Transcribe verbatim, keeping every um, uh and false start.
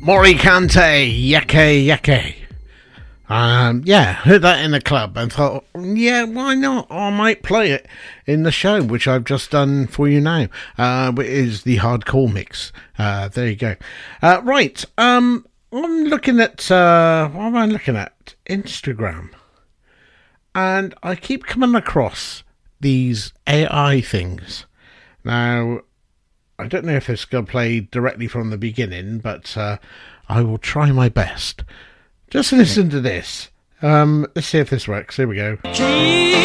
Morikante, Yeke Yeke. Um, yeah, heard that in the club and thought, yeah, why not? I might play it in the show, which I've just done for you now. Uh, which is the hardcore mix. Uh, there you go. Uh, right, um, I'm looking at, uh, what am I looking at? Instagram. And I keep coming across these A I things. Now, I don't know if it's going to play directly from the beginning, but uh, I will try my best. Just listen to this. Um, let's see if this works. Here we go.